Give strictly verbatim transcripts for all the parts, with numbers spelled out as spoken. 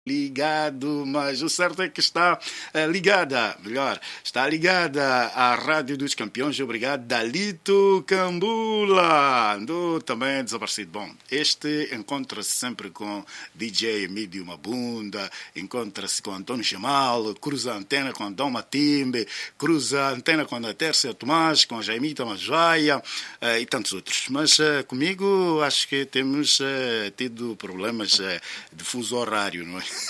ligado, mas o certo é que está uh, ligada, melhor, está ligada à Rádio dos Campeões. Obrigado, Dalito Cambula. Andou também desaparecido. Bom, este encontra-se sempre com D J Emílio Mabunda, encontra-se com Antônio Chamal, cruza a antena com Dom Matimbe, cruza a antena com a Tércia Tomás, com a Jaimita Majaia uh, e tantos outros. Mas uh, comigo acho que temos uh, tido problemas uh, de fuso horário, não é?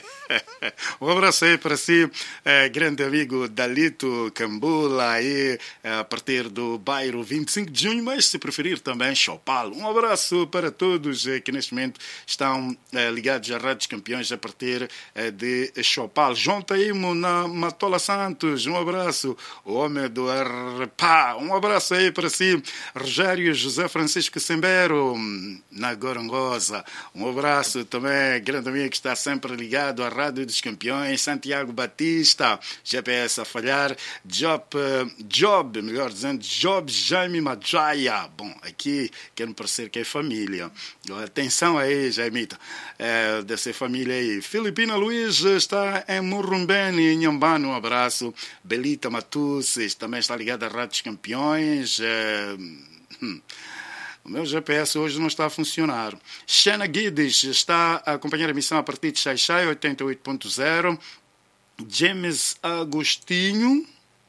Um abraço aí para si, eh, grande amigo Dalito Cambula, aí, eh, a partir do bairro vinte e cinco de junho, mas se preferir também Chopal. Um abraço para todos eh, que neste momento estão eh, ligados à Rádio dos Campeões a partir eh, de Chopal. João Taimo na Matola Santos, um abraço. O homem do R P A, um abraço aí para si. Rogério José Francisco Sembero na Gorongosa, um abraço também, grande amigo que está sempre ligado à Rádio dos Campeões. Santiago Batista, G P S a falhar. Job, Job, melhor dizendo, Job Jaime Majaia. Bom, aqui quero parecer que é família. Atenção aí, Jaimita. É, deve ser família aí. Filipina Luiz está em Murumbene, em Nhambano, um abraço. Belita Matus também está ligada à Rádio dos Campeões. É, hum. O meu G P S hoje não está a funcionar. Xena Guides está a acompanhar a missão a partir de Xaixai oitenta e oito ponto zero. James Agostinho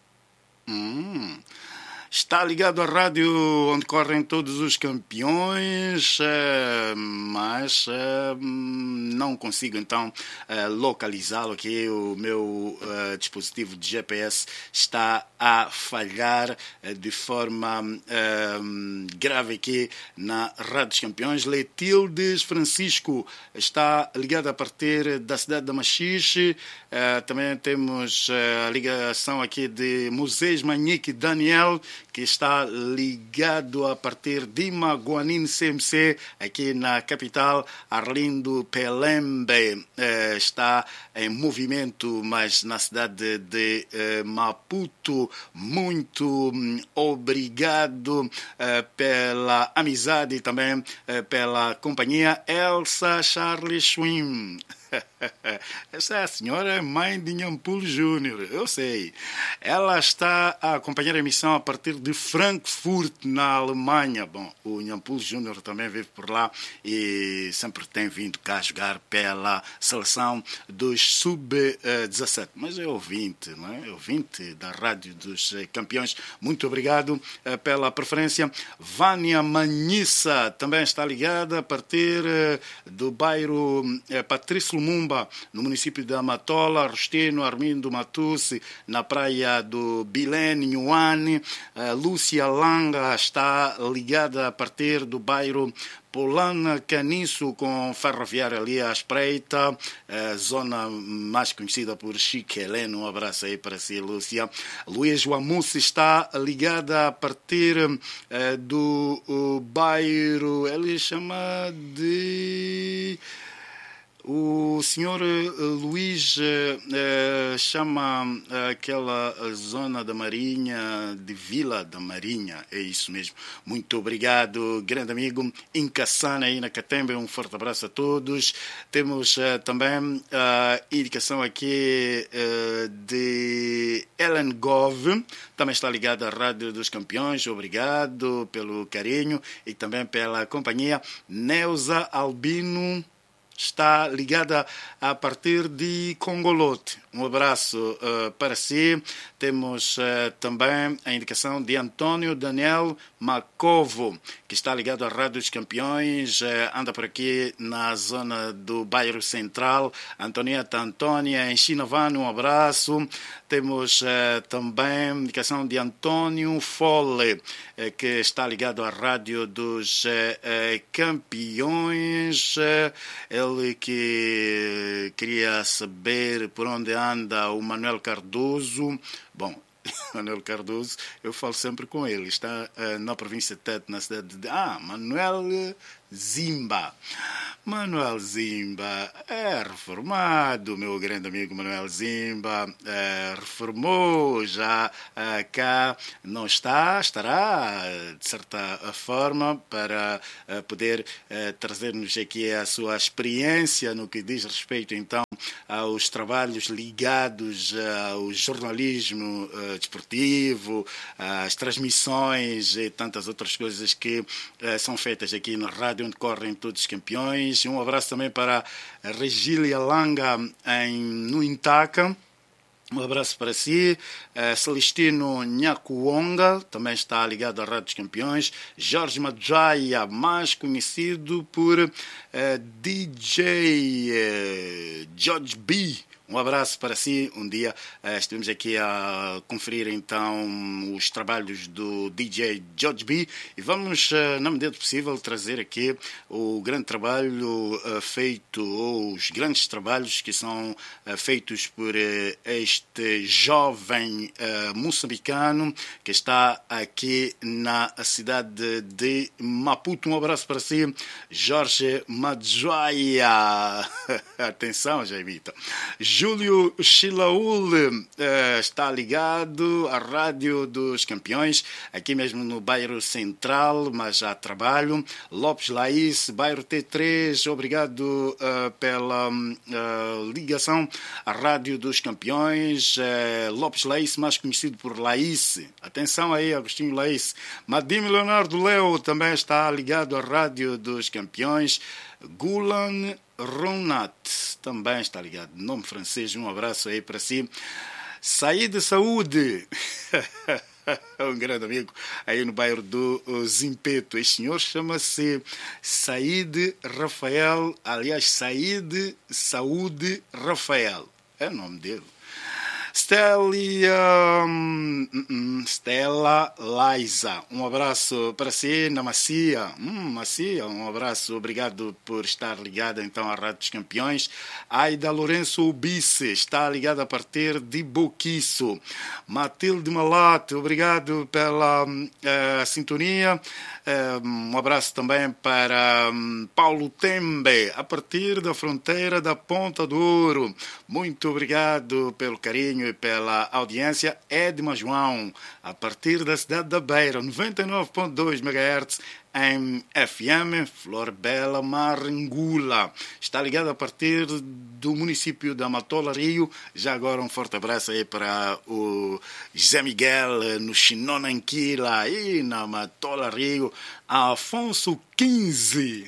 hum, está ligado à rádio onde correm todos os campeões, mas não consigo então localizá-lo aqui. O meu dispositivo de G P S está a falhar de forma grave aqui na Rádio dos Campeões. Letildes Francisco está ligado a partir da cidade de Machixe. Também temos a ligação aqui de Moisés Manique Daniel, que está ligado a partir de Maguanine C M C, aqui na capital. Arlindo Pelembe eh, está em movimento, mas na cidade de eh, Maputo. Muito hum, obrigado eh, pela amizade e também eh, pela companhia. Elsa Charles Schwim. Essa é a senhora mãe de Nhampulo Júnior, eu sei. Ela está a acompanhar a emissão a partir de Frankfurt, na Alemanha. Bom, o Nhampulo Júnior também vive por lá e sempre tem vindo cá jogar pela seleção dos sub dezassete. Mas é ouvinte, não é? É ouvinte da Rádio dos Campeões. Muito obrigado pela preferência. Vânia Manissa também está ligada a partir do bairro Patrício Lumumba, no município de Amatola. Rostino Armindo Matusse, na praia do Bilene, Nhuane. Lúcia Langa está ligada a partir do bairro Polana Caniço, com ferroviária ali à espreita, a zona mais conhecida por Chique Heleno. Um abraço aí para si, Lúcia. Luís Wamussi está ligada a partir uh, do uh, bairro, ele chama de... O senhor Luís uh, chama aquela zona da Marinha de Vila da Marinha, é isso mesmo. Muito obrigado, grande amigo Incassana aí na Catembe, um forte abraço a todos. Temos uh, também a uh, indicação aqui uh, de Ellen Gove, também está ligada à Rádio dos Campeões. Obrigado pelo carinho e também pela companhia. Neuza Albino está ligada a partir de Congolote. Um abraço uh, para si. Temos uh, também a indicação de Antônio Daniel Macovo, que está ligado à Rádio dos Campeões, uh, anda por aqui na zona do bairro Central. Antonieta Antônia em Chinavano, um abraço. Temos uh, também a indicação de Antônio Fole, uh, que está ligado à Rádio dos uh, uh, Campeões. Uh, ele que queria saber por onde anda o Manuel Cardoso. Bom, Manuel Cardoso, eu falo sempre com ele. Está uh, na província de Tete, na cidade de... Ah, Manuel Zimba. Manuel Zimba é reformado, meu grande amigo Manuel Zimba é, reformou já é, cá, não está, estará de certa forma para é, poder é, trazer-nos aqui a sua experiência no que diz respeito então aos trabalhos ligados ao jornalismo uh, desportivo, às transmissões e tantas outras coisas que uh, são feitas aqui na rádio onde correm todos os campeões. Um abraço também para a Regília Langa em, no Intaca. Um abraço para si. Uh, Celestino Nhakuonga também está ligado à Rádio dos Campeões. Jorge Madjaya, mais conhecido por uh, D J uh, George B. Um abraço para si. Um dia uh, estivemos aqui a conferir então os trabalhos do D J George B e vamos, uh, na medida do possível, trazer aqui o grande trabalho uh, feito, ou os grandes trabalhos que são uh, feitos por uh, este jovem uh, moçambicano que está aqui na cidade de Maputo. Um abraço para si, Jorge Madjoia. Atenção, Jaimito. Júlio Chilaul uh, está ligado à Rádio dos Campeões, aqui mesmo no bairro Central, mas já trabalho. Lopes Laís, bairro T três, obrigado uh, pela uh, ligação à Rádio dos Campeões. Uh, Lopes Laís, mais conhecido por Laís. Atenção aí, Agostinho Laís. Madime Leonardo Leo também está ligado à Rádio dos Campeões. Gulan Ronat também está ligado, nome francês, um abraço aí para si. Saíde Saúde, um grande amigo aí no bairro do Zimpeto. Este senhor chama-se Saíde Rafael, aliás, Saíde Saúde Rafael, é o nome dele. Stella, um, Stella Liza, um abraço para si na Macia. Hum, Macia, um abraço, obrigado por estar ligada então à Rádio dos Campeões. Aida Lourenço Ubice está ligada a partir de Boquiço. Matilde Malate, obrigado pela uh, sintonia. Uh, um abraço também para um, Paulo Tembe, a partir da fronteira da Ponta do Ouro. Muito obrigado pelo carinho e pela audiência. Edma João, a partir da cidade da Beira, noventa e nove ponto dois megahertz em F M, Flor Bela Maringula. Está ligado a partir do município da Matola Rio. Já agora um forte abraço aí para o José Miguel no Chinonanquila e na Matola Rio. Afonso quinze.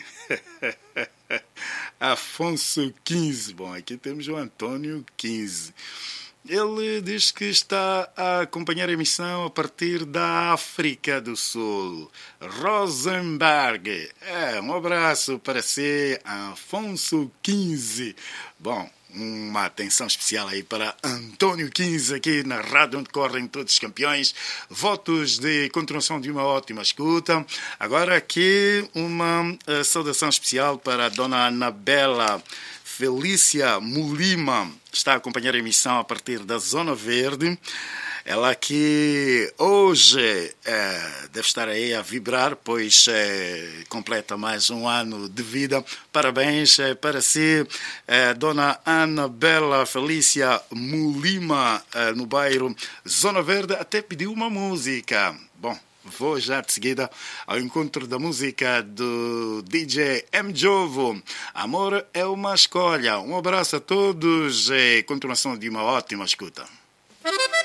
Afonso quinze. Bom, aqui temos o Antônio quinze. Ele diz que está a acompanhar a emissão a partir da África do Sul. Rosenberg. É, um abraço para si, Afonso quinze. Bom, uma atenção especial aí para Antônio quinze aqui na rádio onde correm todos os campeões. Votos de continuação de uma ótima escuta. Agora aqui uma uh, saudação especial para a dona Anabela Felícia Mulima. Está a acompanhar a emissão a partir da Zona Verde. Ela que hoje é, deve estar aí a vibrar, pois é, completa mais um ano de vida. Parabéns é, para si, é, dona Anabela Felícia Mulima, é, no bairro Zona Verde. Até pediu uma música. Bom, vou já de seguida ao encontro da música do D J M. Jovo. Amor é uma escolha. Um abraço a todos e continuação de uma ótima escuta.